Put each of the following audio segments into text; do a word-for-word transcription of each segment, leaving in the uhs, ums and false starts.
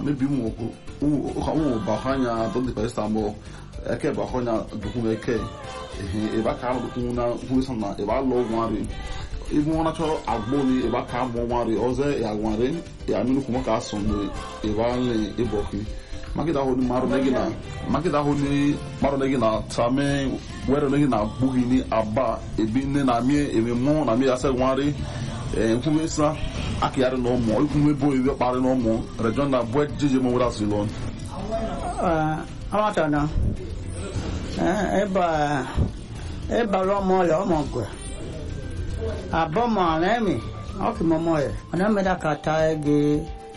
maybe mo o o o bahanya don de Istanbul eke bahanya duku eke e ba ka duku na hu sana e ba lo nware ibu wana cho agbo ni e ba ka mo nware oze e agware e aminu kuma ka so ni e ba le e boki makida ho ni maro negina makida ho ni maro negina tame wero negina bugi ni aba ebi ne na mi e mo na mi ase nware e kumesa akiyare no mo ikume bo e pare no mo region na bo jeje mo wura silon ah amata na eh eba eba lo mo le mo gwe abo mo na mi o ki mo mo e ana me da kata ege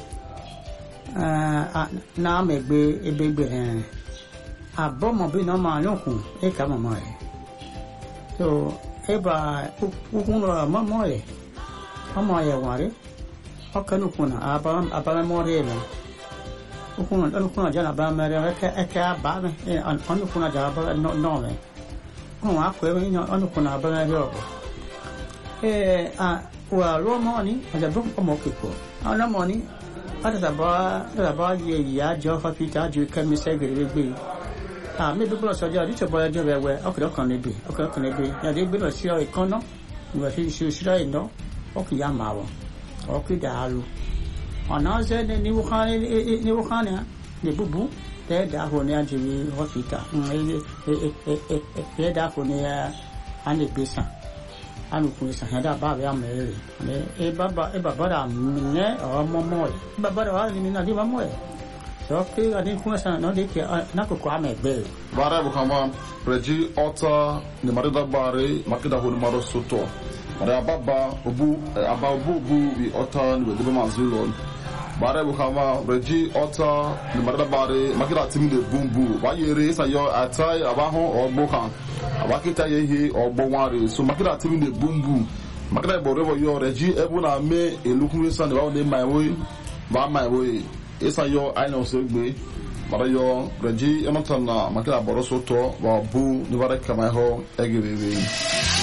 ah na me gbe ebegbe eh abo mo bi no ma yokun e ka mo mo e so eba ukun lo mo mo e ọmọ ya ware ọkanu kuna aba aba more me ukuna anu kuna jana ba mere eke eke aba me anu kuna jana ba no no me onu akwe me anu kuna ba mere obo eh a wa lo money aja bu ọmọ kiko ana money ada ba ada ba ye ya jo fa pita ju kemi se gere gbe ah me bi bro so ja ri to bo jo be we okere kan ne bi okere kan ne bi ya de gbe lo si o ikono ni wa si si si ra ino oki ya mawo oki dalu ona ze ne ni wukhane ni wukhane ni bubu te da ho ne ajiri hospital e e e e da ko ne ane besa anu ko sa da ba ya mere e baba e baba da ne o momo baba da ni na di momo so ke ani ko sa no de ke na ko kwa me be bara bu kama reji ota ni marida bare makida ho ni maro soto bara baba obu aba obu bu wi ota ni we de mazulon bara bu kama reji ota ni marida bare makida tim de bumbu wa yere sa yo atai aba ho ogbo kan aba kita ye hi ogbo ware so makida tim de bumbu makida bo revo yo reji ebu na me elukun sa ni wa ne my way ba my way esa yo aina so gbe bara yo reji enotana makida boro soto wa bu ni bare kama ho egiriri